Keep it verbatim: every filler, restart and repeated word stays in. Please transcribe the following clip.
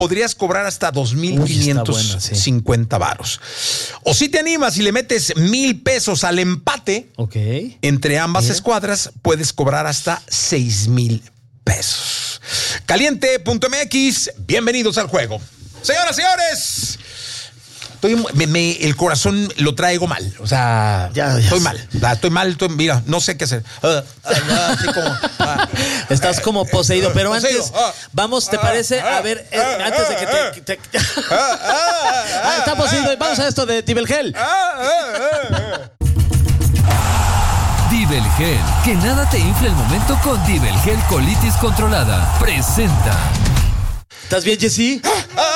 podrías cobrar hasta dos mil quinientos cincuenta varos. O si te animas y le metes mil pesos al empate, okay, entre ambas Mira. escuadras, puedes cobrar hasta seis mil pesos. Caliente punto M X, bienvenidos al juego. Señoras, señores, estoy, me, me, el corazón lo traigo mal. O sea, ya, ya estoy sé. mal. Estoy mal, estoy, mira, no sé qué hacer. Uh, uh, uh, así como, uh, Estás como poseído, pero poseído. antes, Ah, vamos, ¿te ah, parece? ah, A ver, eh, ah, antes de que ah, te... te- ah, ah, ah, está poseído. Vamos a esto de Tibelgel. Tibelgel, que nada te infle el momento con Tibelgel Colitis Controlada. Presenta. ¿Estás bien, Jessy? ah,